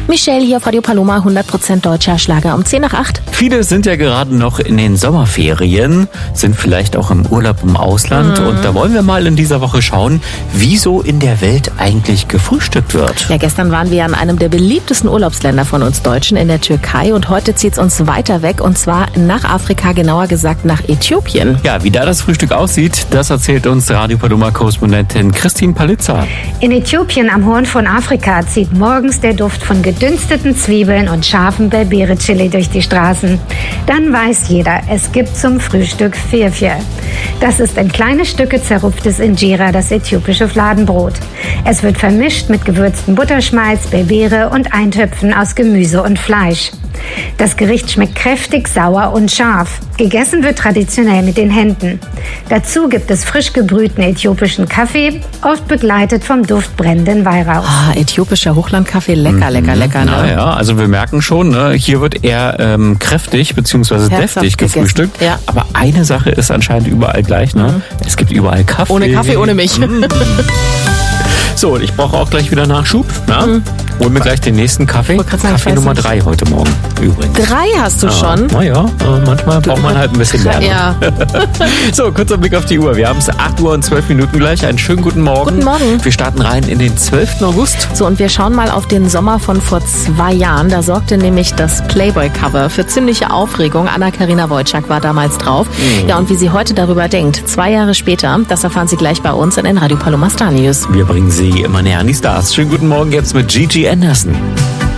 Michelle hier auf Radio Paloma, 100% deutscher Schlager um 7:50. Viele sind ja gerade noch in den Sommerferien, sind vielleicht auch im Urlaub im Ausland. Und da wollen wir mal in dieser Woche schauen, wie so in der Welt eigentlich gefrühstückt wird. Ja, gestern waren wir an einem der beliebtesten Urlaubsländer von uns Deutschen, in der Türkei. Und heute zieht es uns weiter weg, und zwar nach Afrika, genauer gesagt nach Äthiopien. Ja, wie da das Frühstück aussieht, das erzählt uns Radio Paloma-Korrespondentin Christine Palitza. In Äthiopien am Horn von Afrika zieht morgens der Duft von gedünsteten Zwiebeln und scharfem Berbere-Chili durch die Straßen. Dann weiß jeder, es gibt zum Frühstück Firfir. Das ist in kleine Stücke zerrupftes Injera, das äthiopische Fladenbrot. Es wird vermischt mit gewürztem Butterschmalz, Berbere und Eintöpfen aus Gemüse und Fleisch. Das Gericht schmeckt kräftig, sauer und scharf. Gegessen wird traditionell mit den Händen. Dazu gibt es frisch gebrühten äthiopischen Kaffee, oft begleitet vom duftbrennenden Weihrauch. Äthiopischer Hochlandkaffee, lecker, lecker. Ne? Naja, also wir merken schon, ne, hier wird eher kräftig bzw. deftig gefrühstückt. Ja. Aber eine Sache ist anscheinend überall gleich. Ne? Es gibt überall Kaffee. Ohne Kaffee, ohne mich. So, ich brauche auch gleich wieder Nachschub. Hol mir gleich den nächsten Kaffee. Kaffee Nummer 3 heute Morgen übrigens. 3 hast du schon? Naja, manchmal braucht man halt ein bisschen mehr. Ja. So, kurzer Blick auf die Uhr. Wir haben es 8 Uhr und 12 Minuten gleich. Einen schönen guten Morgen. Guten Morgen. Wir starten rein in den 12. August. So, und wir schauen mal auf den Sommer von vor 2 Jahren. Da sorgte nämlich das Playboy-Cover für ziemliche Aufregung. Anna-Karina Wojcik war damals drauf. Ja, und wie sie heute darüber denkt, 2 Jahre später, das erfahren Sie gleich bei uns in den Radio Paloma Star News. Wir bringen Sie immer näher an die Stars. Schönen guten Morgen jetzt mit Gigi Anderson.